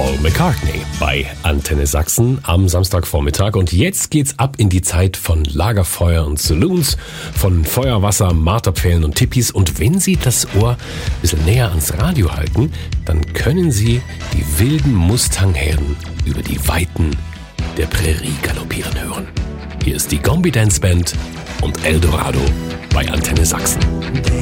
Paul McCartney bei Antenne Sachsen am Samstagvormittag. Und jetzt geht's ab in die Zeit von Lagerfeuer und Saloons, von Feuerwasser, Marterpfählen und Tippis. Und wenn Sie das Ohr ein bisschen näher ans Radio halten, dann können Sie die wilden Mustangherden über die Weiten der Prärie galoppieren hören. Hier ist die Gombi Dance Band und Eldorado bei Antenne Sachsen.